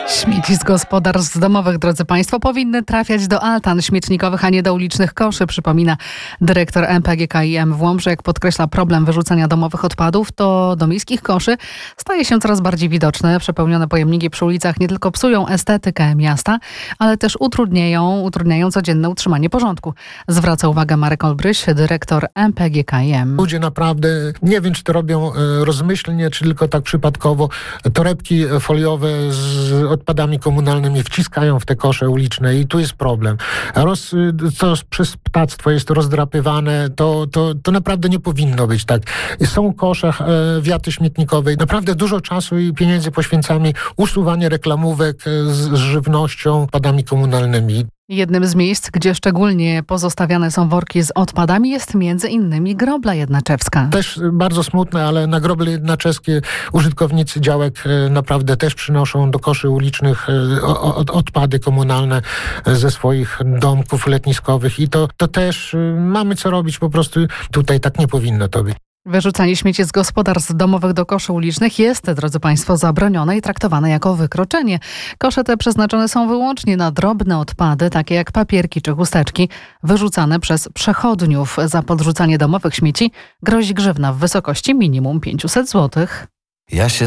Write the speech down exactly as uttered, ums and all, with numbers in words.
Śmieci z gospodarstw domowych, drodzy Państwo, powinny trafiać do altan śmietnikowych, a nie do ulicznych koszy, przypomina dyrektor M P G K I M w Łomży. Jak podkreśla, problem wyrzucania domowych odpadów, to do miejskich koszy staje się coraz bardziej widoczny. Przepełnione pojemniki przy ulicach nie tylko psują estetykę miasta, ale też utrudniają, utrudniają codzienne utrzymanie porządku. Zwraca uwagę Marek Olbryś, dyrektor M P G K I M. Ludzie naprawdę, nie wiem, czy to robią rozmyślnie, czy tylko tak przypadkowo, torebki foliowe z odpadami komunalnymi wciskają w te kosze uliczne i tu jest problem. Roz, to przez ptactwo jest rozdrapywane, to, to, to naprawdę nie powinno być tak. Są kosze, e, wiaty śmietnikowe. Naprawdę dużo czasu i pieniędzy poświęcamy usuwanie reklamówek z, z żywnością, odpadami komunalnymi. Jednym z miejsc, gdzie szczególnie pozostawiane są worki z odpadami, jest między innymi Grobla Jednaczewska. Też bardzo smutne, ale na Groble Jednaczewskie użytkownicy działek naprawdę też przynoszą do koszy ulicznych odpady komunalne ze swoich domków letniskowych i to, to też mamy co robić, po prostu tutaj tak nie powinno to być. Wyrzucanie śmieci z gospodarstw domowych do koszy ulicznych jest, drodzy Państwo, zabronione i traktowane jako wykroczenie. Kosze te przeznaczone są wyłącznie na drobne odpady, takie jak papierki czy chusteczki, wyrzucane przez przechodniów. Za podrzucanie domowych śmieci grozi grzywna w wysokości minimum pięćset złotych. Ja się